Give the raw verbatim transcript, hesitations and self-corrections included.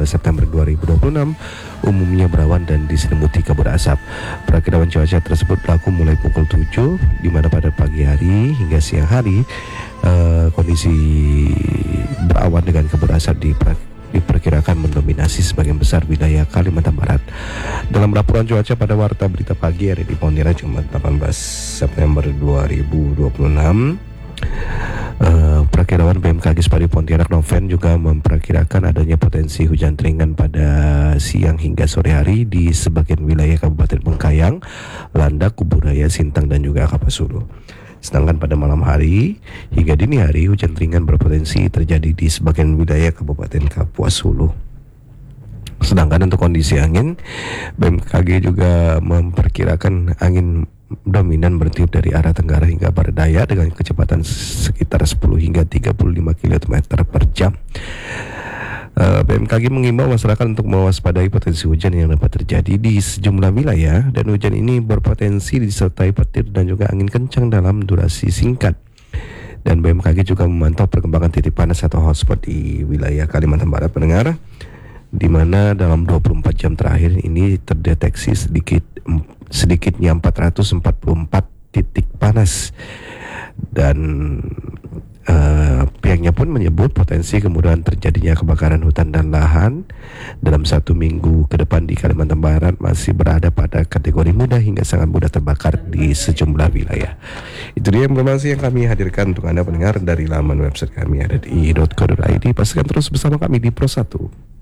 belas September dua ribu dua puluh enam umumnya berawan dan diselimuti kabut asap. Perakiraan cuaca tersebut berlaku mulai pukul tujuh, di mana pada pagi hari hingga siang hari uh, kondisi berawan dengan kabut asap di diperkirakan mendominasi sebagian besar wilayah Kalimantan Barat. Dalam laporan cuaca pada Warta Berita Pagi hari di Pontianak Jumat delapan belas September dua ribu dua puluh enam, uh, perakiraan B M K G Spadi Pontianak Noven juga memperkirakan adanya potensi hujan ringan pada siang hingga sore hari di sebagian wilayah Kabupaten Bengkayang, Landak, Kuburaya, Sintang, dan juga Kapuasulu. Sedangkan pada malam hari hingga dini hari hujan ringan berpotensi terjadi di sebagian wilayah Kabupaten Kapuasulu. Sedangkan untuk kondisi angin, B M K G juga memperkirakan angin dominan bertiup dari arah tenggara hingga barat daya dengan kecepatan sekitar sepuluh hingga tiga puluh lima kilometer per jam. Uh, B M K G mengimbau masyarakat untuk mewaspadai potensi hujan yang dapat terjadi di sejumlah wilayah, dan hujan ini berpotensi disertai petir dan juga angin kencang dalam durasi singkat. Dan B M K G juga memantau perkembangan titik panas atau hotspot di wilayah Kalimantan Barat, pendengar, di mana dalam dua puluh empat jam terakhir ini terdeteksi sedikit sedikitnya empat ratus empat puluh empat titik panas. Dan Uh, pihaknya pun menyebut potensi kemudahan terjadinya kebakaran hutan dan lahan dalam satu minggu ke depan di Kalimantan Barat masih berada pada kategori mudah hingga sangat mudah terbakar di sejumlah wilayah. Itu dia informasi yang kami hadirkan untuk Anda pendengar dari laman website kami ada di i dot co dot i d. Pastikan terus bersama kami di Pro satu.